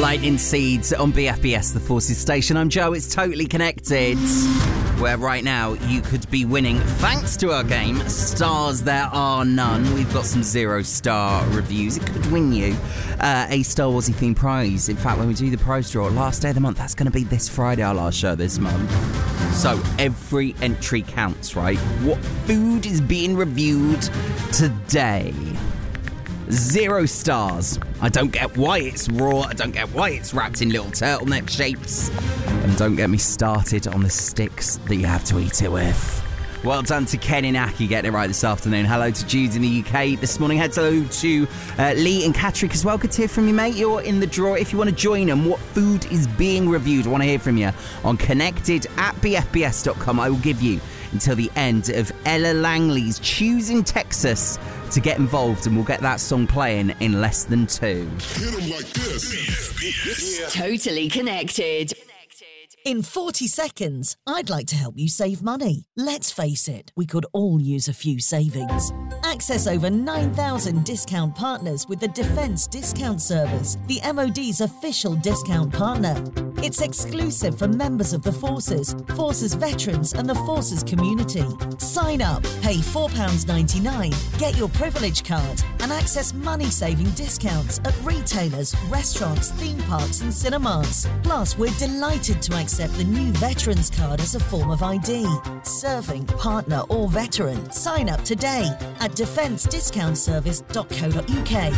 Lightning Seeds on BFBS, the Forces station. I'm Joe, it's Totally Connected, where right now you could be winning, thanks to our game, Stars There Are None. We've got some 0-star reviews. It could win you a Star Warsy themed prize. In fact, when we do the prize draw, last day of the month, that's going to be this Friday, our last show this month. So every entry counts, right? What food is being reviewed today? 0 stars. I don't get why it's raw. I don't get why it's wrapped in little turtleneck shapes. And don't get me started on the sticks that you have to eat it with. Well done to Ken and Aki getting it right this afternoon. Hello to Jude in the UK this morning. Hello to Lee and Catrick as well. Good to hear from you, mate. You're in the draw. If you want to join them, what food is being reviewed? I want to hear from you on connected@bfbs.com. I will give you until the end of Ella Langley's Choosing Texas to get involved, and we'll get that song playing in less than 2. Hit 'em like this. Totally Connected. In 40 seconds, I'd like to help you save money. Let's face it, we could all use a few savings. Access over 9,000 discount partners with the Defence Discount Service, the MOD's official discount partner. It's exclusive for members of the Forces, Forces veterans and the Forces community. Sign up, pay £4.99, get your privilege card and access money-saving discounts at retailers, restaurants, theme parks and cinemas. Plus, we're delighted to accept the new Veterans Card as a form of ID. Serving, partner or veteran. Sign up today at defencediscountservice.co.uk.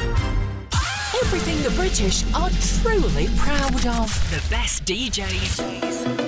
Everything the British are truly proud of. The best DJs.